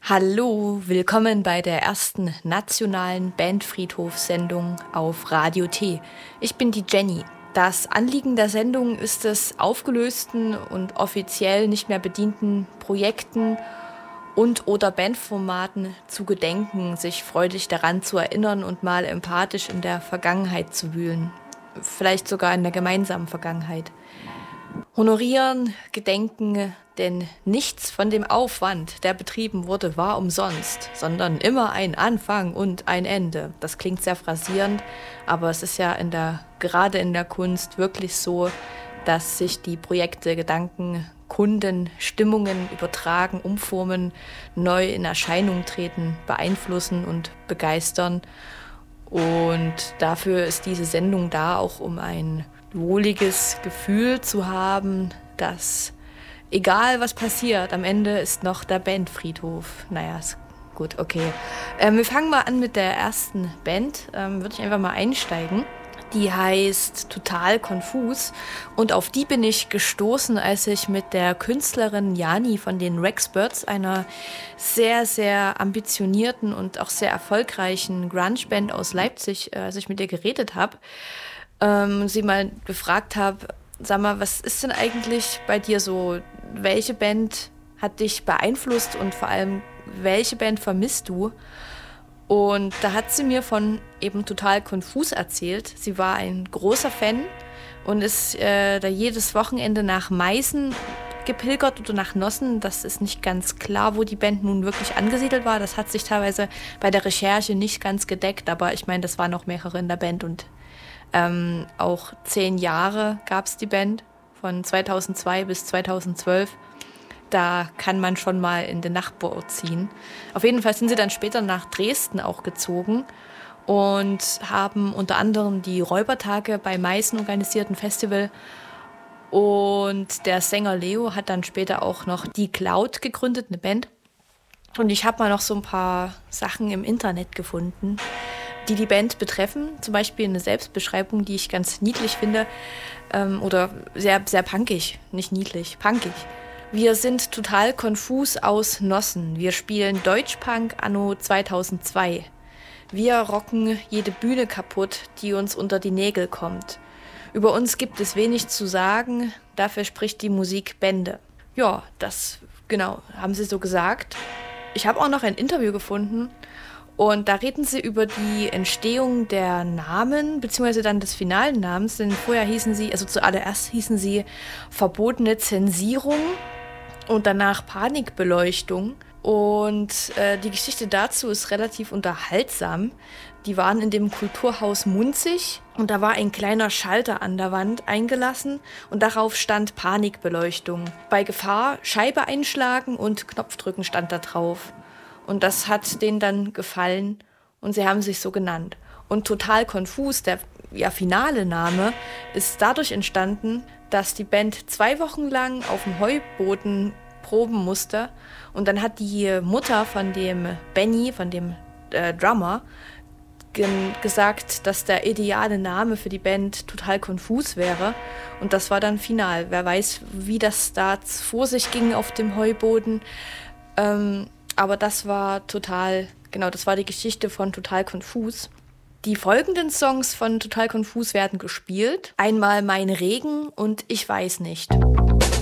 Hallo, willkommen bei der ersten nationalen Bandfriedhof-Sendung auf Radio T. Ich bin die Jenny. Das Anliegen der Sendung ist es, aufgelösten und offiziell nicht mehr bedienten Projekten und/oder Bandformaten zu gedenken, sich freudig daran zu erinnern und mal empathisch in der Vergangenheit zu wühlen. Vielleicht sogar in der gemeinsamen Vergangenheit. Honorieren, gedenken, denn nichts von dem Aufwand, der betrieben wurde, war umsonst, sondern immer ein Anfang und ein Ende. Das klingt sehr phrasierend, aber es ist ja gerade in der Kunst wirklich so, dass sich die Projekte, Gedanken, Kunden, Stimmungen übertragen, umformen, neu in Erscheinung treten, beeinflussen und begeistern. Und dafür ist diese Sendung da, auch um ein wohliges Gefühl zu haben, dass egal was passiert, am Ende ist noch der Bandfriedhof. Naja, ist gut, okay. Wir fangen mal an mit der ersten Band. Würde ich einfach mal einsteigen. Die heißt Total Konfus und auf die bin ich gestoßen, als ich mit der Künstlerin Jani von den Rexbirds, einer sehr, sehr ambitionierten und auch sehr erfolgreichen Grunge-Band aus Leipzig, als ich mit ihr geredet habe, sie mal gefragt habe, sag mal, was ist denn eigentlich bei dir so? Welche Band hat dich beeinflusst und vor allem, welche Band vermisst du? Und da hat sie mir von eben Total Konfus erzählt. Sie war ein großer Fan und ist da jedes Wochenende nach Meißen gepilgert oder nach Nossen. Das ist nicht ganz klar, wo die Band nun wirklich angesiedelt war. Das hat sich teilweise bei der Recherche nicht ganz gedeckt, aber ich meine, das waren noch mehrere in der Band und auch 10 Jahre gab es die Band, von 2002 bis 2012. Da kann man schon mal in den Nachbarort ziehen. Auf jeden Fall sind sie dann später nach Dresden auch gezogen und haben unter anderem die Räubertage bei Meißen organisierten Festival. Und der Sänger Leo hat dann später auch noch die Cloud gegründet, eine Band. Und ich habe mal noch so ein paar Sachen im Internet gefunden, die Band betreffen. Zum Beispiel eine Selbstbeschreibung, die ich ganz niedlich finde. Oder sehr, sehr punkig. Nicht niedlich, punkig. Wir sind total konfus aus Nossen. Wir spielen Deutschpunk anno 2002. Wir rocken jede Bühne kaputt, die uns unter die Nägel kommt. Über uns gibt es wenig zu sagen, dafür spricht die Musik Bände. Ja, das genau, haben sie so gesagt. Ich habe auch noch ein Interview gefunden und da reden sie über die Entstehung der Namen, beziehungsweise dann des finalen Namens, denn vorher zuallererst hießen sie Verbotene Zensierung und danach Panikbeleuchtung. Und die Geschichte dazu ist relativ unterhaltsam. Die waren in dem Kulturhaus Munzig und da war ein kleiner Schalter an der Wand eingelassen und darauf stand Panikbeleuchtung. Bei Gefahr Scheibe einschlagen und Knopfdrücken stand da drauf. Und das hat denen dann gefallen und sie haben sich so genannt. Und Total Konfus, der finale Name, ist dadurch entstanden, dass die Band 2 Wochen lang auf dem Heuboden proben musste. Und dann hat die Mutter von dem Benny, von dem Drummer, gesagt, dass der ideale Name für die Band Total Konfus wäre. Und das war dann final. Wer weiß, wie das da vor sich ging auf dem Heuboden. Aber das war das war die Geschichte von Total Konfus. Die folgenden Songs von Total Konfus werden gespielt. Einmal Mein Regen und Ich weiß nicht.